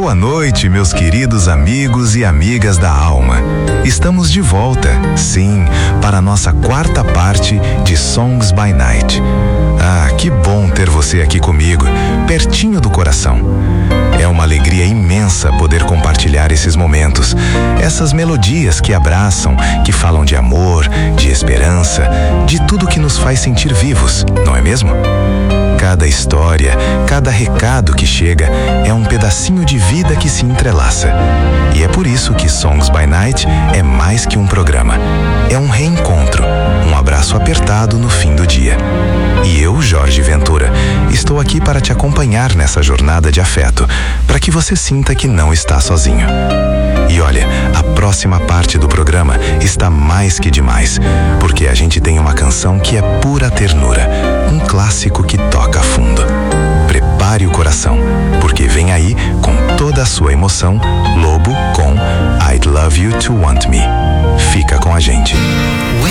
Boa noite, meus queridos amigos e amigas da alma. Estamos de volta, sim, para a nossa quarta parte de Songs by Night. Ah, que bom ter você aqui comigo, pertinho do coração. É uma alegria imensa poder compartilhar esses momentos, essas melodias que abraçam, que falam de amor, de esperança, de tudo que nos faz sentir vivos, não é mesmo? Cada história, cada recado que chega é um pedacinho de vida que se entrelaça. E é por isso que Songs by Night é mais que um programa. É um reencontro, um abraço apertado no fim do dia. E eu, Jorge Ventura, estou aqui para te acompanhar nessa jornada de afeto, para que você sinta que não está sozinho. E olha, a próxima parte do programa está mais que demais, porque a gente tem uma canção que é pura ternura, um clássico que toca fundo. Prepare o coração, porque vem aí, com toda a sua emoção, Lobo com I'd Love You to Want Me. Fica com a gente.